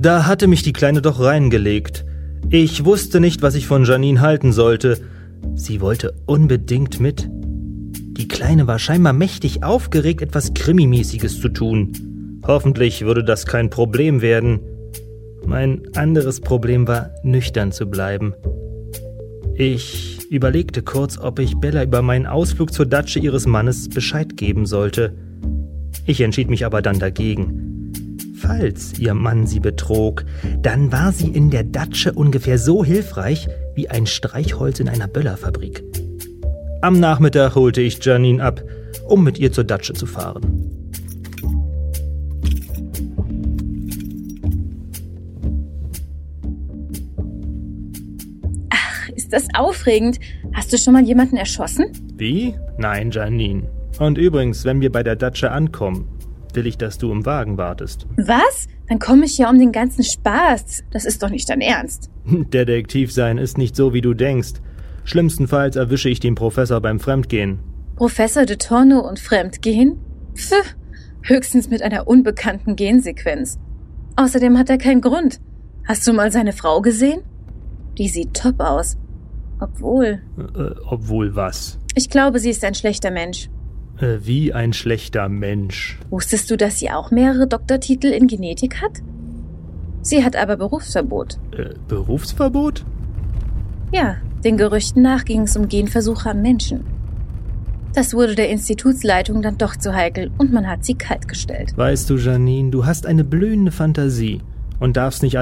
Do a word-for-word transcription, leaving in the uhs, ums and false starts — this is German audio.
Da hatte mich die Kleine doch reingelegt. Ich wusste nicht, was ich von Janine halten sollte. Sie wollte unbedingt mit. Die Kleine war scheinbar mächtig aufgeregt, etwas Krimimäßiges zu tun. Hoffentlich würde das kein Problem werden. Mein anderes Problem war, nüchtern zu bleiben. Ich überlegte kurz, ob ich Bella über meinen Ausflug zur Datsche ihres Mannes Bescheid geben sollte. Ich entschied mich aber dann dagegen. Falls ihr Mann sie betrog, dann war sie in der Datsche ungefähr so hilfreich wie ein Streichholz in einer Böllerfabrik. Am Nachmittag holte ich Janine ab, um mit ihr zur Datsche zu fahren. Ist das aufregend? Hast du schon mal jemanden erschossen? Wie? Nein, Janine. Und übrigens, wenn wir bei der Datsche ankommen, will ich, dass du im Wagen wartest. Was? Dann komme ich ja um den ganzen Spaß. Das ist doch nicht dein Ernst. Detektiv sein ist nicht so, wie du denkst. Schlimmstenfalls erwische ich den Professor beim Fremdgehen. Professor de Torno und Fremdgehen? Pff, höchstens mit einer unbekannten Gensequenz. Außerdem hat er keinen Grund. Hast du mal seine Frau gesehen? Die sieht top aus. Obwohl... Äh, obwohl was? Ich glaube, sie ist ein schlechter Mensch. Äh, wie ein schlechter Mensch. Wusstest du, dass sie auch mehrere Doktortitel in Genetik hat? Sie hat aber Berufsverbot. Äh, Berufsverbot? Ja, den Gerüchten nach ging es um Genversuche am Menschen. Das wurde der Institutsleitung dann doch zu heikel und man hat sie kaltgestellt. Weißt du, Janine, du hast eine blühende Fantasie und darfst nicht